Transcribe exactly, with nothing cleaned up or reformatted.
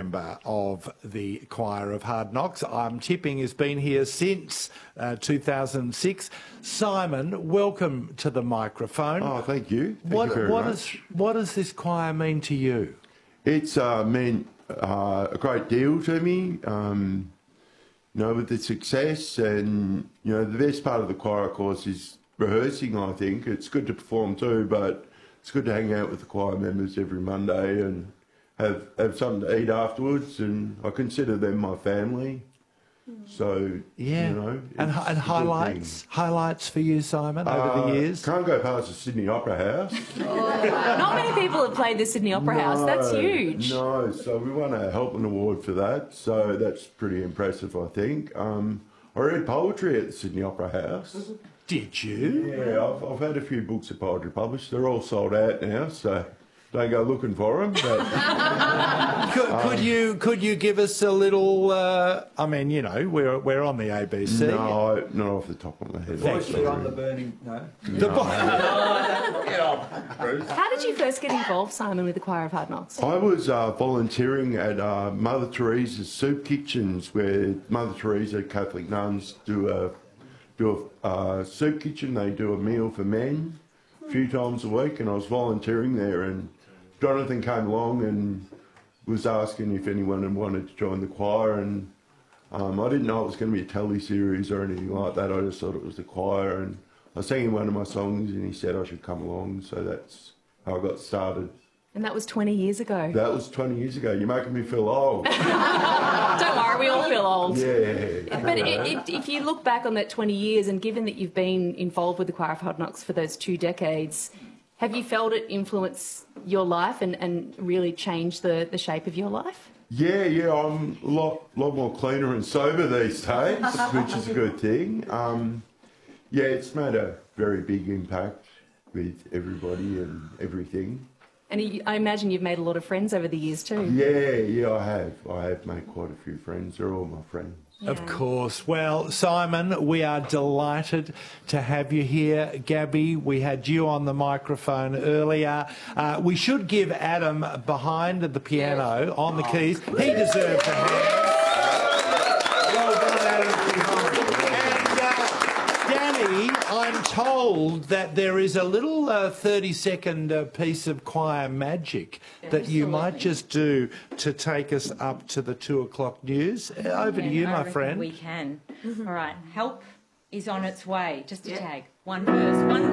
member of the Choir of Hard Knocks. I'm tipping has been here since uh, two thousand six. Simon, welcome to the microphone. Oh, thank you. Thank what, you very what, much. is, what does this choir mean to you? It's uh, meant uh, a great deal to me, um, you know, with the success and, you know, the best part of the choir, of course, is rehearsing, I think. It's good to perform too, but it's good to hang out with the choir members every Monday and have, have something to eat afterwards, and I consider them my family. So, yeah. you know, and, and highlights, highlights for you, Simon, over uh, the years? Can't go past the Sydney Opera House. Not many people have played the Sydney Opera no, House. That's huge. No, so we won a Helpman Award for that, so that's pretty impressive, I think. Um, I read poetry at the Sydney Opera House. Did you? Yeah, I've, I've had a few books of poetry published. They're all sold out now, so don't go looking for them. But could, could um, you could you give us a little? Uh, I mean, you know, we're we're on the A B C. No, not off the top of my head. Voice on the burning. No. The no, no, get on, Bruce. How did you first get involved, Simon, with the Choir of Hard Knocks? I was uh, volunteering at uh, Mother Teresa's soup kitchens, where Mother Teresa Catholic nuns do a do a uh, soup kitchen. They do a meal for men a few times a week, and I was volunteering there. And Jonathan came along and was asking if anyone had wanted to join the choir, and um, I didn't know it was going to be a telly series or anything like that. I just thought it was the choir, and I sang one of my songs, and he said I should come along. So that's how I got started. And that was twenty years ago. That was twenty years ago. You're making me feel old. Don't worry, we all feel old. Yeah. But if, if you look back on that twenty years, and given that you've been involved with the Choir of Hard Knocks for those two decades, have you felt it influence your life and, and really change the, the shape of your life? Yeah, yeah, I'm a lot, lot more cleaner and sober these days, which is a good thing. Um, yeah, it's made a very big impact with everybody and everything. And I imagine you've made a lot of friends over the years too. Yeah, yeah, I have. I have made quite a few friends. They're all my friends. Yeah. Of course. Well, Simon, we are delighted to have you here. Gabby, we had you on the microphone earlier. Uh, we should give Adam behind the piano on the keys. He deserves a hand. Well done, Adam. And uh, Danny, I'm told that there is a little uh, thirty-second uh, piece of choir magic that you might just do to take us up to the two o'clock news. Uh, over to you, I my reckon friend. We can. All right. Help is on its way. Just a tag. One verse. One